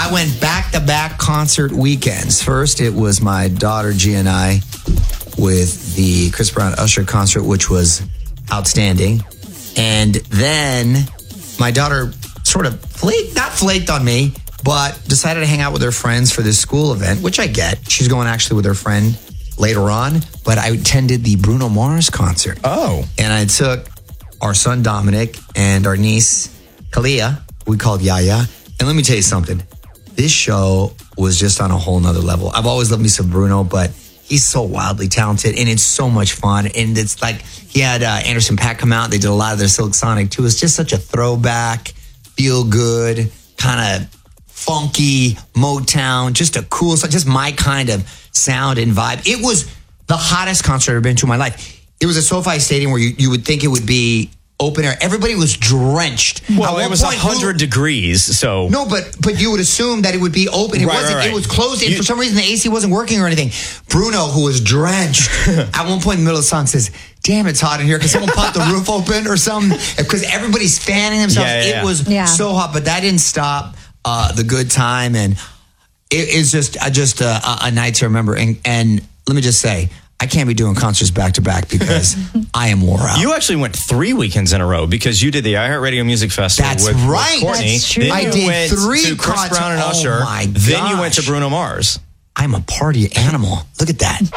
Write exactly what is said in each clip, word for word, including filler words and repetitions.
I went back-to-back concert weekends. First, it was my daughter, Gia, and I with the Chris Brown Usher concert, which was outstanding. And then my daughter sort of flaked, not flaked on me, but decided to hang out with her friends for this school event, which I get. She's going actually with her friend later on, but I attended the Bruno Mars concert. Oh. And I took our son, Dominic, and our niece, Kalia, we called Yaya. And let me tell you something. This show was just on a whole nother level. I've always loved me some Bruno, but he's so wildly talented, and it's so much fun. And it's like he had uh, Anderson .Paak come out. They did a lot of their Silk Sonic, too. It's just such a throwback, feel good, kind of funky Motown, just a cool, just my kind of sound and vibe. It was the hottest concert I've ever been to in my life. It was a SoFi Stadium where you, you would think it would be open air. Everybody was drenched. Well, it was one hundred degrees, so... No, but but you would assume that it would be open. It right, wasn't. Right, right. It was closed. And you, for some reason, the A C wasn't working or anything. Bruno, who was drenched, at one point in the middle of the song says, damn, it's hot in here. Because someone popped the roof open or something. Because everybody's fanning themselves. Yeah, yeah, yeah. It was yeah. so hot, but that didn't stop uh, the good time. And it is just, uh, just a, a night to remember. And, and let me just say, I can't be doing concerts back to back because I am wore out. You actually went three weekends in a row because you did the iHeartRadio Music Festival That's with, right. with Courtney. That's true. Then I you did went three to Chris concerts. Brown and Oh Usher. my Then you went to gosh. Bruno Mars. I'm a party animal. Look at that.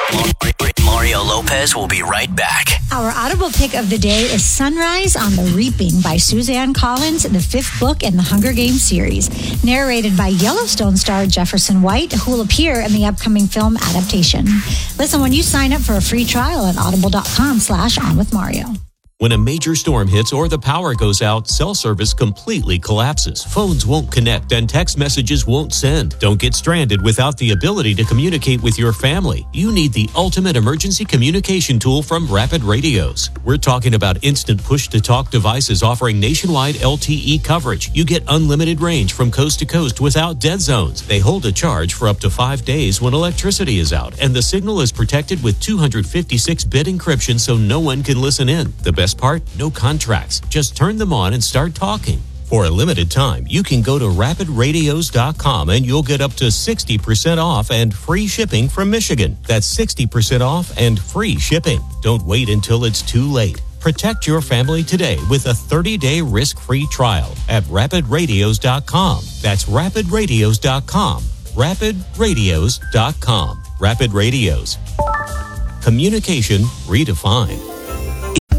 Mario Lopez will be right back. Our audible pick of the day is Sunrise on the Reaping by Suzanne Collins, the fifth book in the Hunger Games series, narrated by Yellowstone star Jefferson White, who will appear in the upcoming film adaptation. Listen when you sign up for a free trial at audible.com slash on with Mario. When a major storm hits or the power goes out, cell service completely collapses. Phones won't connect and text messages won't send. Don't get stranded without the ability to communicate with your family. You need the ultimate emergency communication tool from Rapid Radios. We're talking about instant push-to-talk devices offering nationwide L T E coverage. You get unlimited range from coast to coast without dead zones. They hold a charge for up to five days when electricity is out, and the signal is protected with two fifty-six bit encryption so no one can listen in. The best part? No contracts. Just turn them on and start talking. For a limited time, you can go to rapid radios dot com and you'll get up to sixty percent off and free shipping from Michigan. That's sixty percent off and free shipping. Don't wait until it's too late. Protect your family today with a thirty-day risk-free trial at rapid radios dot com. That's rapid radios dot com. rapid radios dot com. Rapid Radios. Communication redefined.